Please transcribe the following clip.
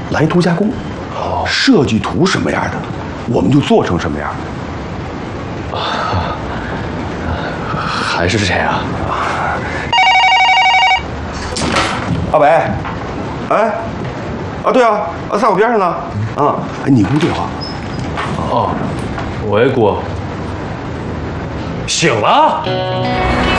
来图加工，设计图什么样的，我们就做成什么样。 还是这样。 阿伟，哎，啊对啊，在我边上呢。啊，哎，你姑电话。 哦，喂，姑，醒了。